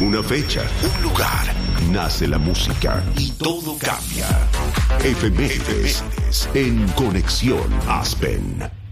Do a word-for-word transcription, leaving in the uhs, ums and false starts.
Una fecha, un lugar, nace la música y todo cambia. Efemérides en Conexión Aspen.